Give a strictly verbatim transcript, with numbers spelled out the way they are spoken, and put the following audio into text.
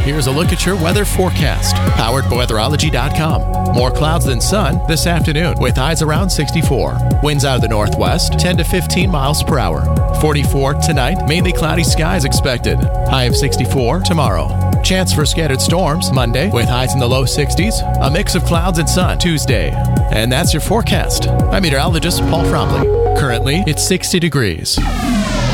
here's a look at your weather forecast. Powered by weatherology dot com. More clouds than sun this afternoon with highs around sixty-four. Winds out of the northwest, ten to fifteen miles per hour. forty-four tonight, mainly cloudy skies expected. High of sixty-four tomorrow. Chance for scattered storms Monday with highs in the low sixties. A mix of clouds and sun Tuesday. And that's your forecast. I'm meteorologist Paul Fromley. Currently, it's sixty degrees.